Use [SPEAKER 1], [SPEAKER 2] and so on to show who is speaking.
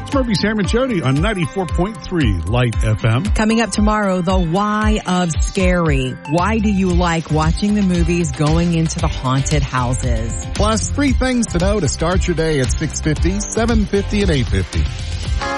[SPEAKER 1] It's Murphy, Sam, and Jody on 94.3 Light FM.
[SPEAKER 2] Coming up tomorrow, the why of scary. Why do you like watching the movies going into the haunted houses?
[SPEAKER 3] Plus, 3 things to know to start your day at 6:50, 7:50, and 8:50.